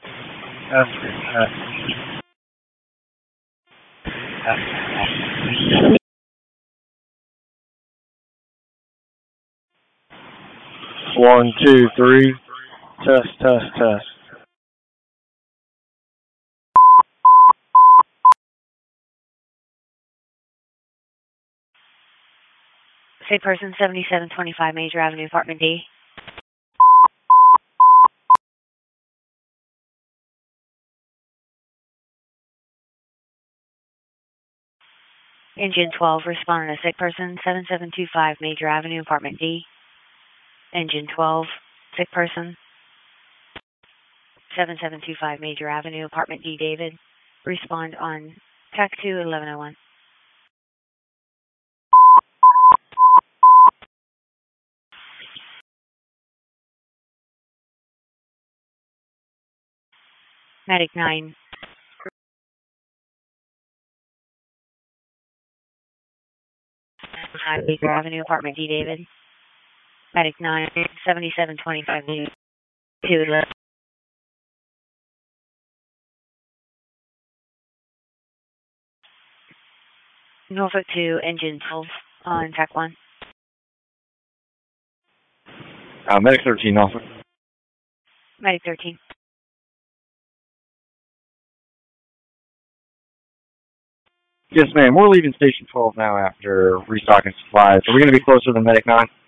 One, two, three. Test, test, test. Say person 7725 Major Avenue, Apartment D. Engine 12, responding to sick person 7725 Major Avenue, Apartment D. Engine 12, sick person 7725 Major Avenue, Apartment D, David. Respond on TAC 2 1101. Medic 9. Major Avenue, Apartment D, David. Medic 9, 7725 Major 211. Norfolk 2, Engine 12 on TAC 1. Medic 13, Norfolk. Medic 13. Yes, ma'am. We're leaving Station 12 now after restocking supplies. Are we going to be closer than Medic 9?